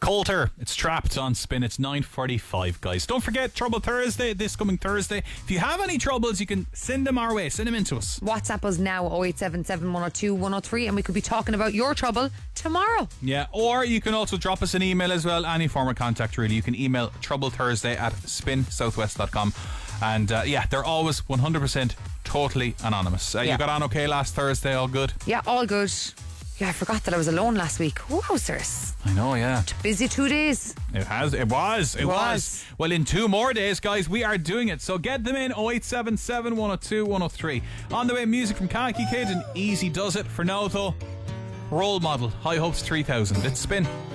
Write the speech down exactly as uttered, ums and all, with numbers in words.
Coulter, it's Trapped on Spin. It's nine forty-five, guys. Don't forget Trouble Thursday, this coming Thursday. If you have any troubles, you can send them our way. Send them in to us. WhatsApp us now, oh eight seven seven, one oh two, one oh three, and we could be talking about your trouble tomorrow. Yeah, or you can also drop us an email as well. Any form of contact, really. You can email troublethursday at spin southwest dot com. And uh, yeah, they're always one hundred percent totally anonymous. Uh, Yeah. You got on okay last Thursday? All good? Yeah, all good. Yeah, I forgot that I was alone last week. Wowzers. I know, yeah. Busy two days. It has. It was. It, It was. was. Well, in two more days, guys, we are doing it. So get them in. oh eight seven seven, one oh two, one oh three. On the way, music from Khaki Kid and Easy Does It. For now, though, Role Model, High Hopes three thousand. It's Spin.